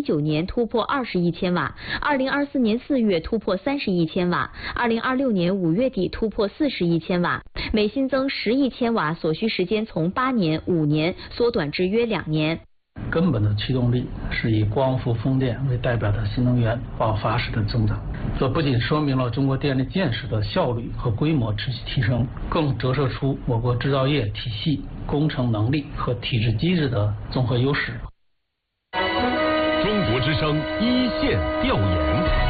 2019年突破20亿千瓦，2024年4月突破30亿千瓦，2026年5月底突破40亿千瓦，每新增10亿千瓦所需时间从8年、5年缩短至约2年。 根本的驱动力是以光伏、风电为代表的新能源爆发式的增长，这不仅说明了中国电力建设的效率和规模持续提升，更折射出我国制造业体系、工程能力和体制机制的综合优势。 中国之声一线调研。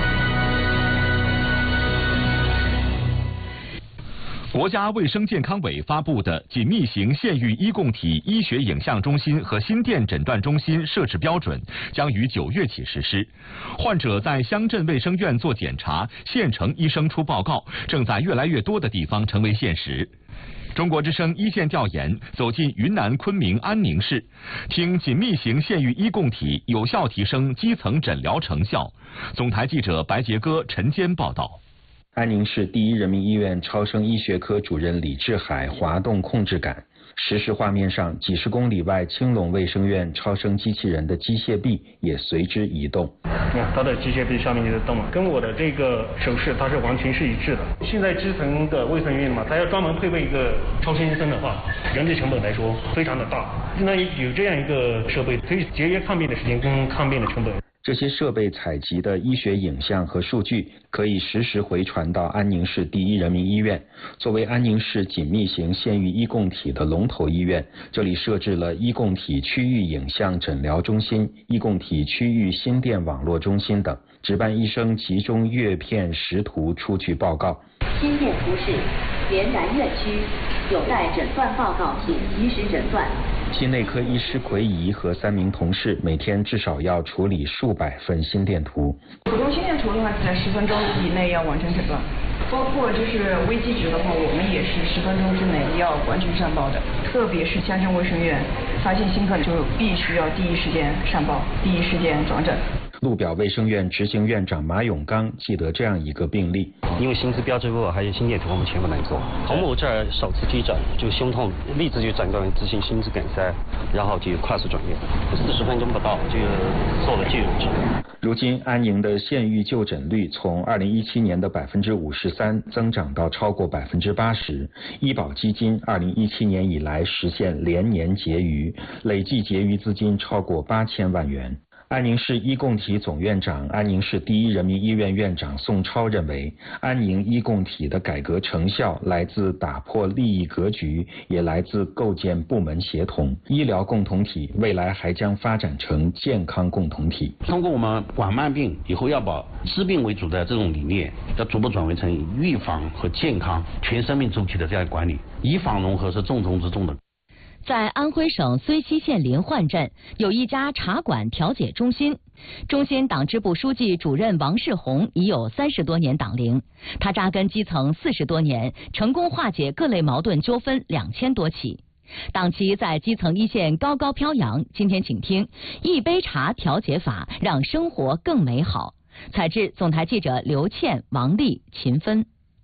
国家卫生健康委发布的紧密型县域医共体医学影像中心和心电诊断中心设置标准将于9月起实施。患者在乡镇卫生院做检查，县城医生出报告，正在越来越多的地方成为现实。中国之声一线调研走进云南昆明安宁市，听紧密型县域医共体有效提升基层诊疗成效。总台记者白杰哥、陈坚报道。 安宁市第一人民医院超声医学科主任李志海滑动控制杆，实时画面上几十公里外青龙卫生院超声机器人的机械臂也随之移动。 你看它的机械臂上面就在动了，跟我的这个手势它是完全是一致的。现在基层的卫生院嘛，它要专门配备一个超声医生的话，人力成本来说非常的大。那有这样一个设备，可以节约看病的时间跟看病的成本。 这些设备采集的医学影像和数据可以实时回传到安宁市第一人民医院。作为安宁市紧密型县域医共体的龙头医院，这里设置了医共体区域影像诊疗中心、医共体区域心电网络中心等，值班医生集中阅片识图出具报告。 心电图示连南院区，有待诊断报告，请及时诊断。 心内科医师奎仪和3名同事每天至少要处理数百份心电图。 普通心电图的话，在10分钟以内要完成诊断，包括就是危机值的话，我们也是10分钟之内要完成上报的。特别是乡镇卫生院发现新客，就必须要第一时间上报，第一时间转诊。 鹿表卫生院执行院长马永刚记得这样一个病例， 因为心资标志物还有心电图我们全部能做。侯某这儿首次急诊就胸痛，立即就诊断为急性心肌梗塞，然后就快速转院，40分钟不到就做了介入治疗。 如今安宁的县域就诊率从2017年的53%增长到超过80%，医保基金2017年以来实现连年结余，累计结余资金超过8000万元。安宁市医共体总院长、安宁市第一人民医院院长宋超认为，安宁医共体的改革成效来自打破利益格局，也来自构建部门协同。医疗共同体未来还将发展成健康共同体。 通过我们管慢病以后要把治病为主的这种理念，要逐步转为成预防和健康全生命周期的这样管理，医防融合是重中之重的。 在安徽省睢溪县临焕镇有一家茶馆调解中心，中心党支部书记主任王世红已有30多年党龄，他扎根基层40多年，成功化解各类矛盾纠纷2000多起。党旗在基层一线高高飘扬。今天请听一杯茶调解法，让生活更美好。采制总台记者刘倩、王丽、秦芬。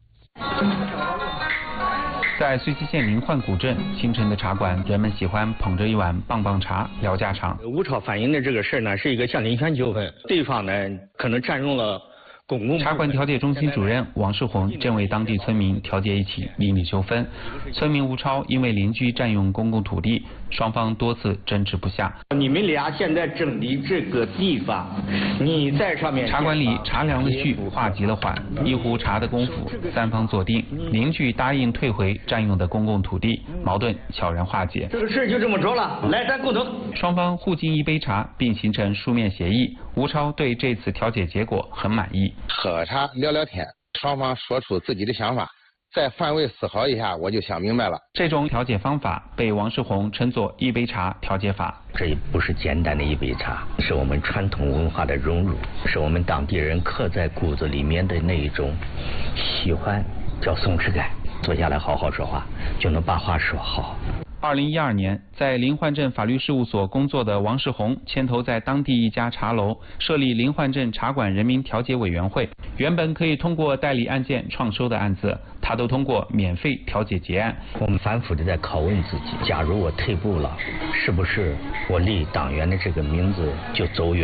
在睢溪县临焕古镇，清晨的茶馆，人们喜欢捧着一碗棒棒茶聊家常。 吴超反映的这个事呢，是一个乡邻权纠纷，对方呢可能占用了公共。 茶馆调解中心主任王世红正为当地村民调解一起邻里纠纷。村民吴超因为邻居占用公共土地，双方多次争执不下。 你们俩现在争的这个地方，你在上面。 茶馆里茶凉了续，话急了缓，一壶茶的功夫，3方坐定，邻居答应退回占用的公共土地，矛盾悄然化解。 这个事就这么着了，来，咱共同。 双方互敬一杯茶，并形成书面协议。吴超对这次调解结果很满意。 喝茶聊聊天，双方说出自己的想法，再换位思考一下，我就想明白了。 这种调解方法被王世红称作一杯茶调解法。 这也不是简单的一杯茶，是我们传统文化的融入，是我们当地人刻在骨子里面的那一种喜欢，叫松弛感。坐下来好好说话，就能把话说好。 2012年，在临焕镇法律事务所工作的王世红牵头在当地一家茶楼设立临焕镇茶馆人民调解委员会。原本可以通过代理案件创收的案子，他都通过免费调解结案。 我们反复的在拷问自己，假如我退步了，是不是我离党员的这个名字就走远？